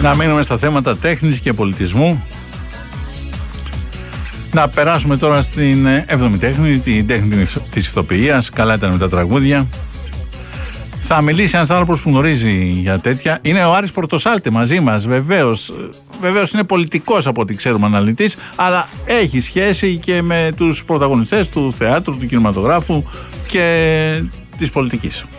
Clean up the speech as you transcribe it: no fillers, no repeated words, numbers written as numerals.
Να μείνουμε στα θέματα τέχνης και πολιτισμού. Να περάσουμε τώρα στην 7η τέχνη, την τέχνη της ηθοποιίας. Καλά ήταν με τα τραγούδια. Θα μιλήσει ένας άνθρωπος που γνωρίζει για τέτοια. Είναι ο Άρης Πορτοσάλτε μαζί μας, βεβαίως. Βεβαίως είναι πολιτικός από ό,τι ξέρουμε, αναλυτής, αλλά έχει σχέση και με τους πρωταγωνιστές του θεάτρου, του κινηματογράφου και της πολιτικής.